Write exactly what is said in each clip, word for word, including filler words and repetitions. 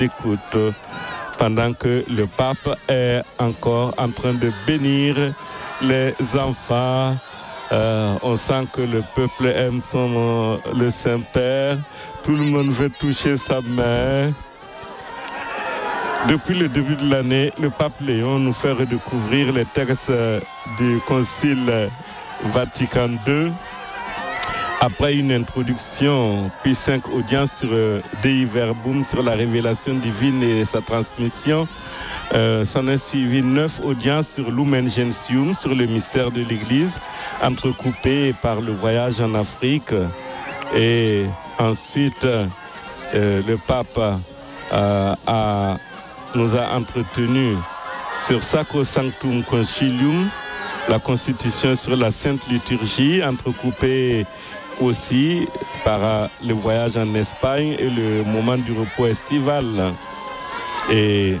d'écoute pendant que le pape est encore en train de bénir les enfants. Euh, on sent que le peuple aime son, le Saint-Père. Tout le monde veut toucher sa main. Depuis le début de l'année, le pape Léon nous fait redécouvrir les textes du Concile Vatican deux. Après une introduction, puis cinq audiences sur euh, Dei Verbum, sur la révélation divine et sa transmission, euh, s'en est suivi neuf audiences sur Lumen Gentium, sur le mystère de l'Église, entrecoupées par le voyage en Afrique. Et ensuite, euh, le pape euh, a, nous a entretenus sur Sacrosanctum Concilium, la constitution sur la Sainte Liturgie, entrecoupée aussi par le voyage en Espagne et le moment du repos estival. Et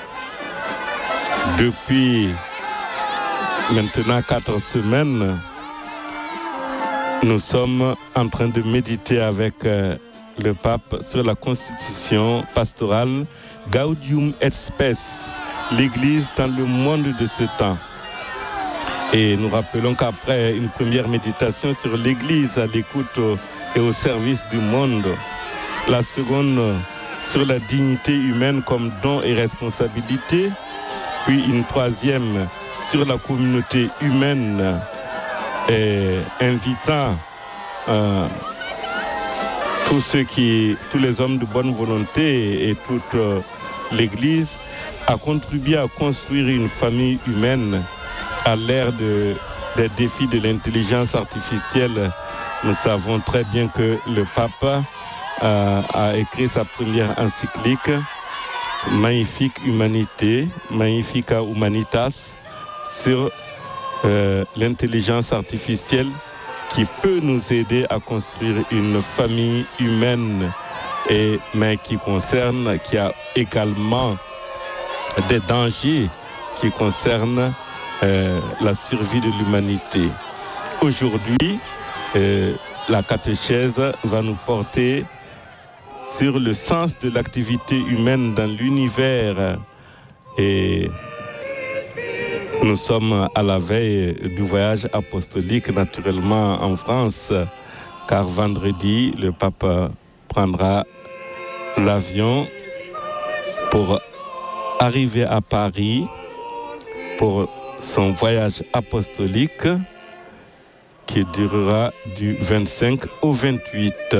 depuis maintenant quatre semaines, nous sommes en train de méditer avec le pape sur la constitution pastorale Gaudium et Spes, l'Église dans le monde de ce temps. Et nous rappelons qu'après une première méditation sur l'Église à l'écoute et au service du monde, la seconde sur la dignité humaine comme don et responsabilité, puis une troisième sur la communauté humaine, et invitant euh, tous ceux qui, tous les hommes de bonne volonté et toute euh, l'Église à contribuer à construire une famille humaine à l'ère de, des défis de l'intelligence artificielle. Nous savons très bien que le pape euh, a écrit sa première encyclique, Magnifique Humanité, Magnifica Humanitas, sur euh, l'intelligence artificielle qui peut nous aider à construire une famille humaine, et, mais qui concerne, qui a également des dangers qui concernent Euh, la survie de l'humanité. Aujourd'hui, euh, la catéchèse va nous porter sur le sens de l'activité humaine dans l'univers. Et nous sommes à la veille du voyage apostolique, naturellement en France, car vendredi, le pape prendra l'avion pour arriver à Paris pour son voyage apostolique qui durera du vingt-cinq au vingt-huit.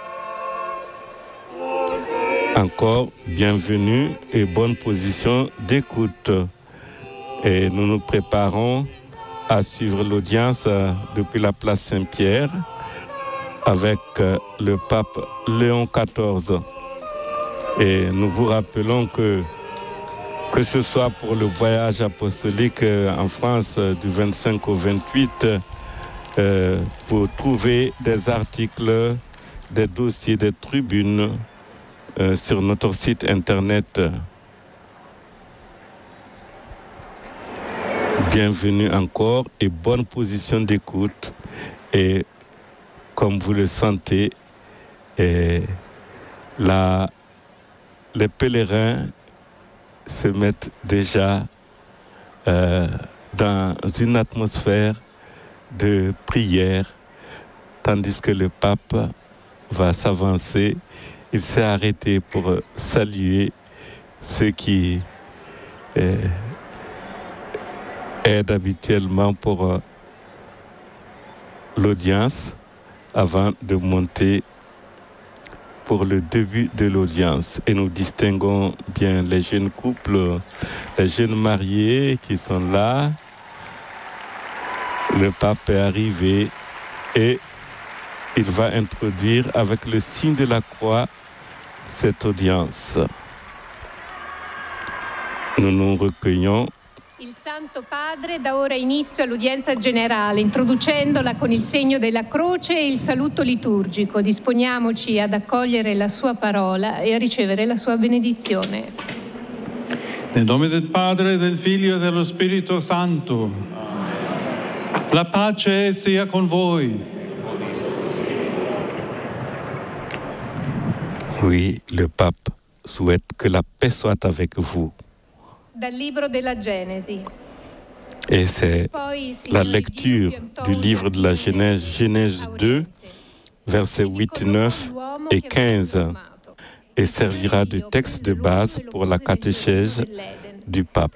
Encore bienvenue et bonne position d'écoute. Et nous nous préparons à suivre l'audience depuis la place Saint-Pierre avec le pape Léon quatorze. Et nous vous rappelons que que ce soit pour le voyage apostolique en France du vingt-cinq au vingt-huit, euh, vous trouvez des articles, des dossiers, des tribunes euh, sur notre site internet. Bienvenue encore et bonne position d'écoute. Et comme vous le sentez, et la, les pèlerins se mettent déjà euh, dans une atmosphère de prière, tandis que le pape va s'avancer. Il s'est arrêté pour saluer ceux qui euh, aident habituellement pour euh, l'audience avant de monter pour le début de l'audience. Et nous distinguons bien les jeunes couples, les jeunes mariés qui sont là. Le pape est arrivé et il va introduire avec le signe de la croix cette audience. Nous nous recueillons. Il Santo Padre dà ora inizio all'udienza generale, introducendola con il segno della croce e il saluto liturgico. Disponiamoci ad accogliere la sua parola e a ricevere la sua benedizione. Nel nome del Padre, del Figlio e dello Spirito Santo. Amen. La pace sia con voi. Oui, le pape souhaite que la paix soit avec vous. Dal libro della Genesi. Et c'est la lecture du livre de la Genèse, Genèse deux, versets huit, neuf et quinze, et servira de texte de base pour la catéchèse du pape.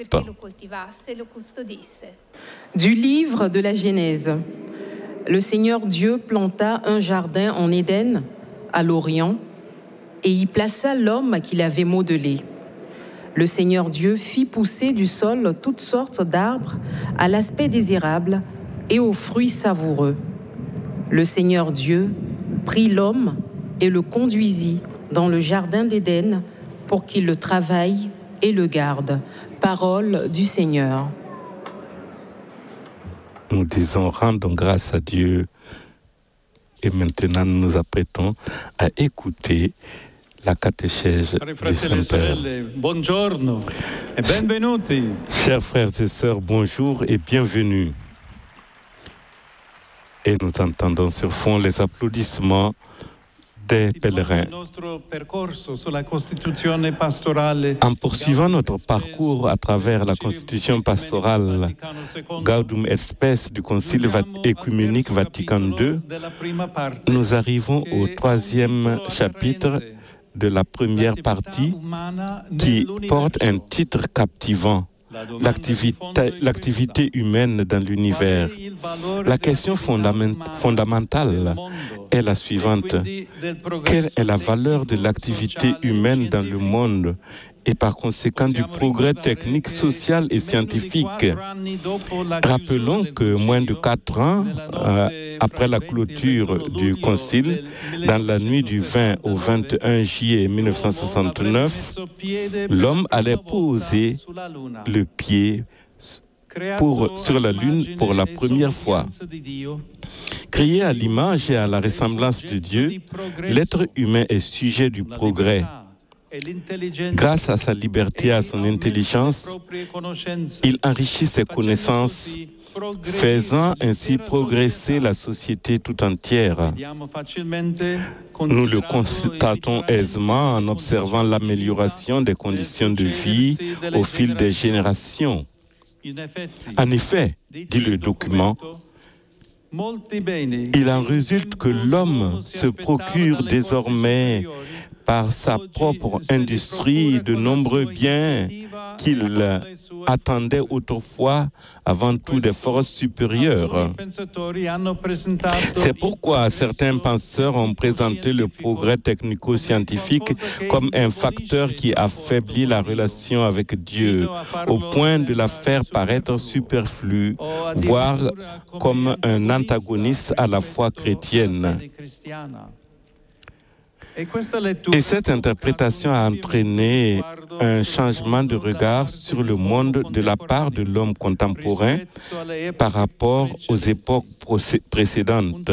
Du livre de la Genèse. Le Seigneur Dieu planta un jardin en Éden, à l'Orient, et y plaça l'homme qu'il avait modelé. Le Seigneur Dieu fit pousser du sol toutes sortes d'arbres à l'aspect désirable et aux fruits savoureux. Le Seigneur Dieu prit l'homme et le conduisit dans le jardin d'Éden pour qu'il le travaille et le garde. Parole du Seigneur. Nous disons, rendons grâce à Dieu. Et maintenant, nous nous apprêtons à écouter la catéchèse du Saint-Père. Buongiorno e benvenuti. Chers frères et sœurs, bonjour et bienvenue. Et nous entendons sur fond les applaudissements des pèlerins. En poursuivant notre parcours à travers la Constitution pastorale Gaudium et Spes du Concile Œcuménique Vatican deux, nous arrivons au troisième chapitre de la première partie qui porte un titre captivant, l'activité, l'activité humaine dans l'univers. La question fondamentale est la suivante. Quelle est la valeur de l'activité humaine dans le monde et par conséquent du progrès technique, social et scientifique? Rappelons que moins de quatre ans euh, après la clôture du Concile, dans la nuit du vingt au vingt et un juillet mille neuf cent soixante-neuf, l'homme allait poser le pied pour, sur la Lune pour la première fois. Créé à l'image et à la ressemblance de Dieu, l'être humain est sujet du progrès. Grâce à sa liberté et à son intelligence, il enrichit ses connaissances, faisant ainsi progresser la société tout entière. Nous le constatons aisément en observant l'amélioration des conditions de vie au fil des générations. En effet, dit le document, il en résulte que l'homme se procure désormais par sa propre industrie de nombreux biens qu'il attendait autrefois avant tout des forces supérieures. C'est pourquoi certains penseurs ont présenté le progrès technico-scientifique comme un facteur qui affaiblit la relation avec Dieu, au point de la faire paraître superflue, voire comme un antagoniste à la foi chrétienne. Et cette interprétation a entraîné un changement de regard sur le monde de la part de l'homme contemporain par rapport aux époques précédentes.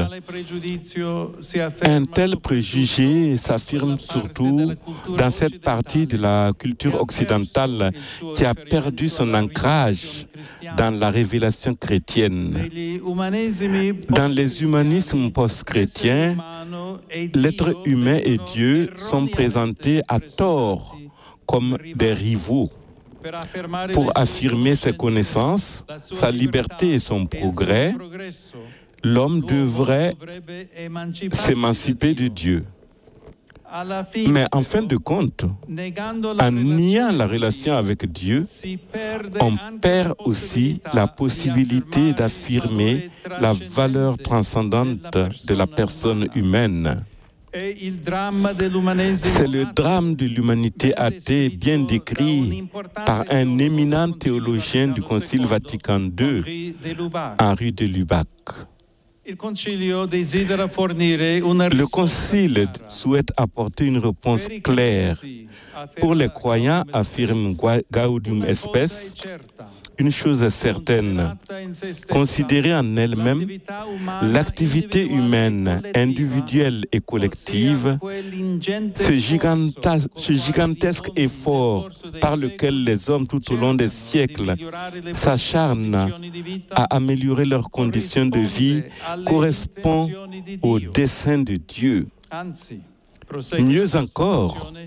Un tel préjugé s'affirme surtout dans cette partie de la culture occidentale qui a perdu son ancrage dans la révélation chrétienne. Dans les humanismes post-chrétiens, l'être humain et Dieu sont présentés à tort comme des rivaux. Pour affirmer ses connaissances, sa liberté et son progrès, l'homme devrait s'émanciper de Dieu. Mais en fin de compte, en niant la relation avec Dieu, on perd aussi la possibilité d'affirmer la valeur transcendante de la personne humaine. C'est le drame de l'humanité athée bien décrit par un éminent théologien du Concile Vatican deux, Henri de Lubac. Le Concile souhaite apporter une réponse claire. Pour les croyants, affirme Gaudium et Spes, une chose est certaine, considérée en elle-même, l'activité humaine, individuelle et collective, ce, giganta- ce gigantesque effort par lequel les hommes tout au long des siècles s'acharnent à améliorer leurs conditions de vie, correspond au dessein de Dieu. Mieux encore,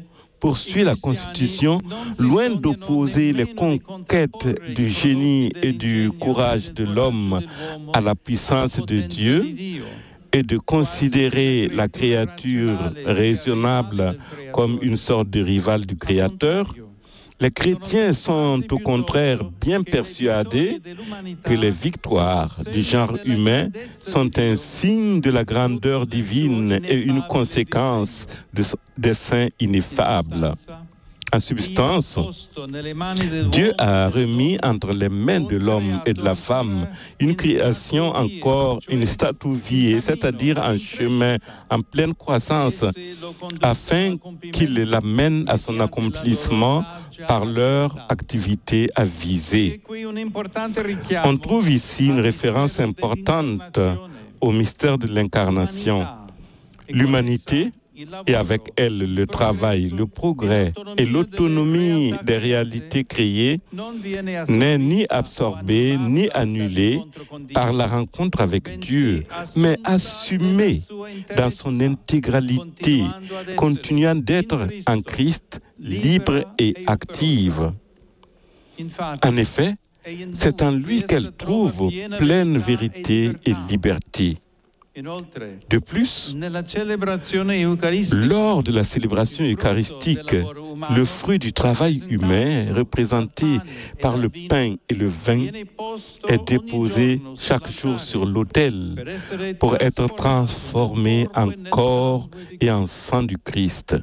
poursuit la Constitution, loin d'opposer les conquêtes du génie et du courage de l'homme à la puissance de Dieu et de considérer la créature raisonnable comme une sorte de rival du Créateur. Les chrétiens sont au contraire bien persuadés que les victoires du genre humain sont un signe de la grandeur divine et une conséquence de des saints ineffables. En substance, Dieu a remis entre les mains de l'homme et de la femme une création encore une statue vie, c'est-à-dire un chemin en pleine croissance, afin qu'il l'amène à son accomplissement par leur activité avisée. On trouve ici une référence importante au mystère de l'incarnation. L'humanité, et avec elle le travail, le progrès et l'autonomie des réalités créées, n'est ni absorbée ni annulée par la rencontre avec Dieu, mais assumée dans son intégralité, continuant d'être en Christ libre et active. En effet, c'est en lui qu'elle trouve pleine vérité et liberté. De plus, lors de la célébration eucharistique, le fruit du travail humain, représenté par le pain et le vin, est déposé chaque jour sur l'autel pour être transformé en corps et en sang du Christ.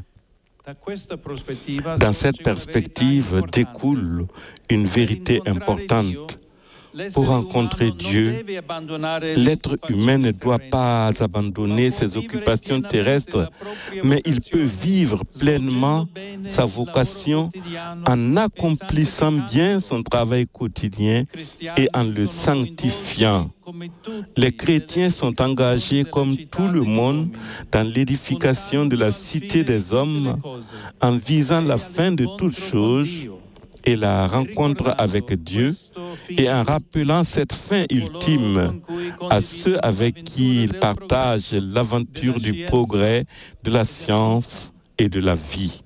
Dans cette perspective découle une vérité importante. Pour rencontrer Dieu, l'être humain ne doit pas abandonner ses occupations terrestres, mais il peut vivre pleinement sa vocation en accomplissant bien son travail quotidien et en le sanctifiant. Les chrétiens sont engagés comme tout le monde dans l'édification de la cité des hommes en visant la fin de toutes choses et la rencontre avec Dieu, et en rappelant cette fin ultime à ceux avec qui ils partagent l'aventure du progrès, de la science et de la vie.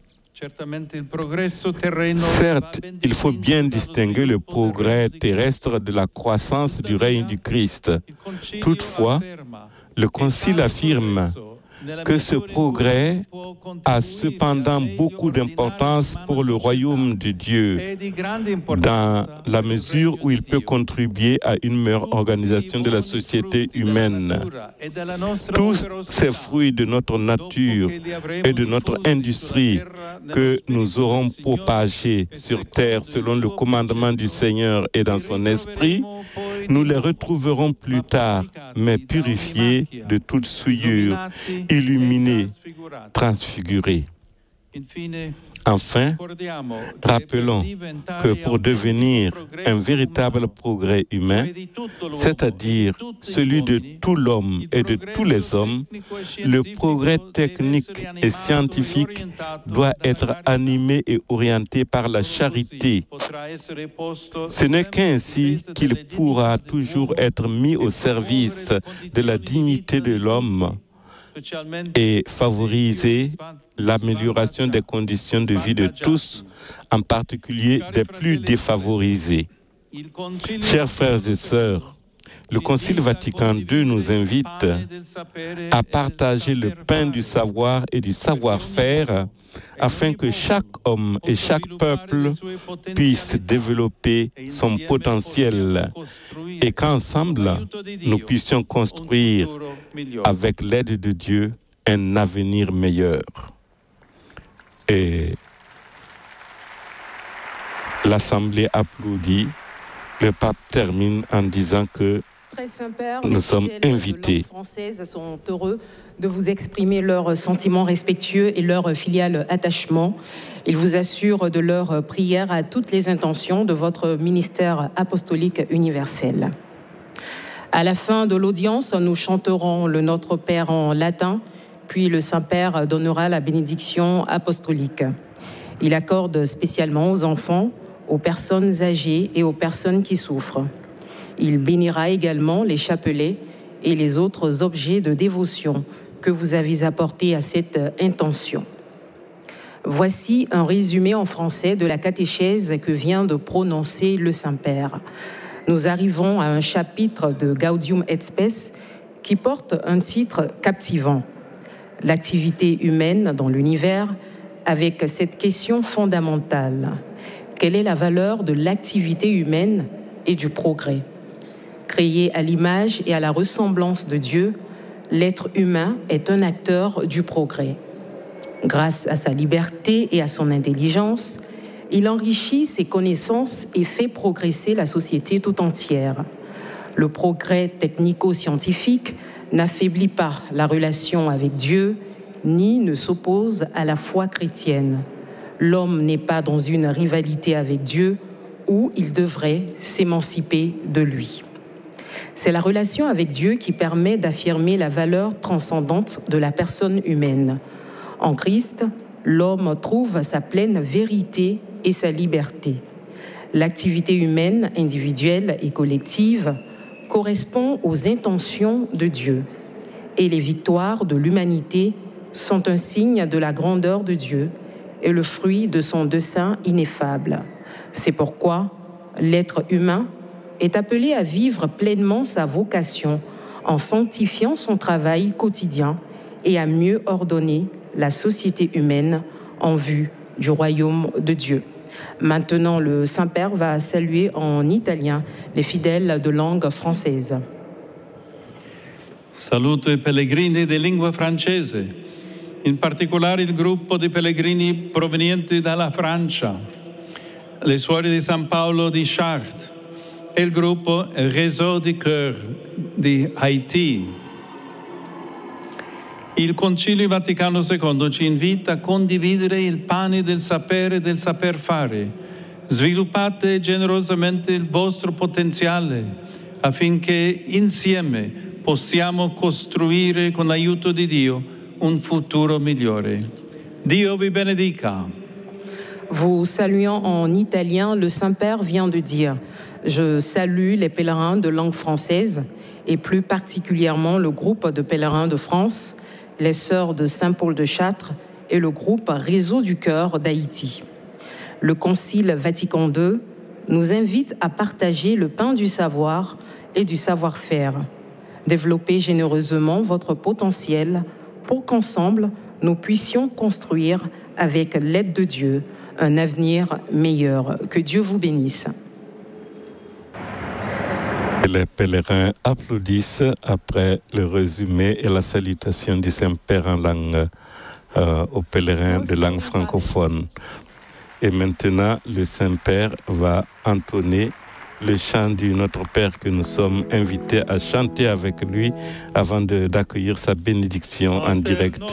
Certes, il faut bien distinguer le progrès terrestre de la croissance du règne du Christ. Toutefois, le Concile affirme que ce progrès a cependant beaucoup d'importance pour le royaume de Dieu, dans la mesure où il peut contribuer à une meilleure organisation de la société humaine. Tous ces fruits de notre nature et de notre industrie que nous aurons propagés sur terre selon le commandement du Seigneur et dans son esprit, nous les retrouverons plus tard, mais purifiés de toute souillure, illuminés, transfigurés. Enfin, rappelons que pour devenir un véritable progrès humain, c'est-à-dire celui de tout l'homme et de tous les hommes, le progrès technique et scientifique doit être animé et orienté par la charité. Ce n'est qu'ainsi qu'il pourra toujours être mis au service de la dignité de l'homme et favoriser l'amélioration des conditions de vie de tous, en particulier des plus défavorisés. Chers frères et sœurs, le Concile Vatican deux nous invite à partager le pain du savoir et du savoir-faire afin que chaque homme et chaque peuple puisse développer son potentiel et qu'ensemble, nous puissions construire, avec l'aide de Dieu, un avenir meilleur. Et l'Assemblée applaudit. Le pape termine en disant que nous sommes invités. Les françaises sont heureux de vous exprimer leurs sentiments respectueux et leur filial attachement. Ils vous assurent de leur prière à toutes les intentions de votre ministère apostolique universel. À la fin de l'audience, nous chanterons le Notre Père en latin, puis le Saint-Père donnera la bénédiction apostolique. Il accorde spécialement aux enfants, aux personnes âgées et aux personnes qui souffrent. Il bénira également les chapelets et les autres objets de dévotion que vous avez apportés à cette intention. Voici un résumé en français de la catéchèse que vient de prononcer le Saint-Père. Nous arrivons à un chapitre de Gaudium et Spes qui porte un titre captivant. L'activité humaine dans l'univers, avec cette question fondamentale. Quelle est la valeur de l'activité humaine et du progrès? Créé à l'image et à la ressemblance de Dieu, l'être humain est un acteur du progrès. Grâce à sa liberté et à son intelligence, il enrichit ses connaissances et fait progresser la société tout entière. Le progrès technico-scientifique n'affaiblit pas la relation avec Dieu, ni ne s'oppose à la foi chrétienne. L'homme n'est pas dans une rivalité avec Dieu où il devrait s'émanciper de lui. C'est la relation avec Dieu qui permet d'affirmer la valeur transcendante de la personne humaine. En Christ, l'homme trouve sa pleine vérité et sa liberté. L'activité humaine, individuelle et collective, correspond aux intentions de Dieu. Et les victoires de l'humanité sont un signe de la grandeur de Dieu et le fruit de son dessein ineffable. C'est pourquoi l'être humain est appelé à vivre pleinement sa vocation en sanctifiant son travail quotidien et à mieux ordonner la société humaine en vue du royaume de Dieu. Maintenant, le Saint-Père va saluer en italien les fidèles de langue française. Saluto i pellegrini di lingua francese, in particolare il gruppo di pellegrini provenienti dalla Francia, le suore di San Paolo di Chartres e il gruppo Réseau du Cœur di Haiti. Il Concilio Vaticano secondo ci invita a condividere il pane del sapere e del saper fare. Sviluppate generosamente il vostro potenziale affinché insieme possiamo costruire con l'aiuto di Dio un futuro migliore. Dio vi benedica. Vous saluant en italien, le Saint-Père vient de dire « Je salue les pèlerins de langue française et plus particulièrement le groupe de pèlerins de France, les Sœurs de Saint-Paul de Chartres et le groupe Réseau du Cœur d'Haïti. Le Concile Vatican deux nous invite à partager le pain du savoir et du savoir-faire. Développez généreusement votre potentiel pour qu'ensemble, nous puissions construire, avec l'aide de Dieu, un avenir meilleur. Que Dieu vous bénisse. Les pèlerins applaudissent après le résumé et la salutation du Saint-Père en langue euh, aux pèlerins de langue francophone. Et maintenant, le Saint-Père va entonner le chant du Notre Père que nous sommes invités à chanter avec lui avant de, d'accueillir sa bénédiction en direct.